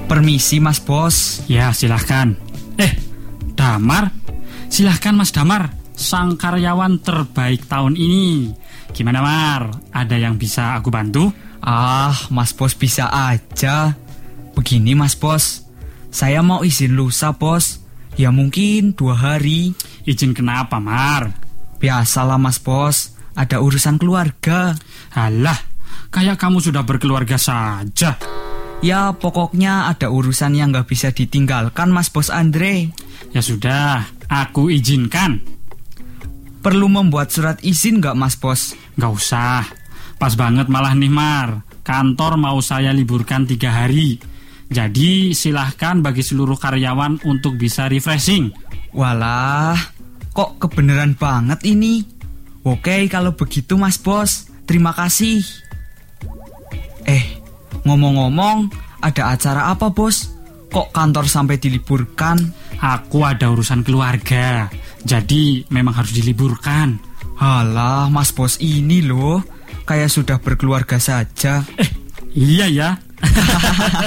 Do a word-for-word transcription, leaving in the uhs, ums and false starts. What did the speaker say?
Permisi Mas Bos. Ya, silahkan. Eh, Damar. Silahkan Mas Damar, sang karyawan terbaik tahun ini. Gimana Mar? Ada yang bisa aku bantu? Ah, Mas Bos bisa aja. Begini Mas Bos, saya mau izin lusa Bos. Ya mungkin dua hari. Izin kenapa Mar? Biasalah Mas Bos, ada urusan keluarga. Alah, kayak kamu sudah berkeluarga saja. Ya pokoknya ada urusan yang gak bisa ditinggalkan Mas Bos Andre. Ya sudah, aku izinkan. Perlu membuat surat izin gak Mas Bos? Gak usah, pas banget malah nih Mar. Kantor mau saya liburkan tiga hari. Jadi silahkan bagi seluruh karyawan untuk bisa refreshing. Walah, kok kebenaran banget ini. Oke kalau begitu Mas Bos, terima kasih. Eh, ngomong-ngomong, ada acara apa Bos? Kok kantor sampai diliburkan? Aku ada urusan keluarga, jadi memang harus diliburkan. Halah, Mas Bos ini loh, kayak sudah berkeluarga saja. Eh, iya ya.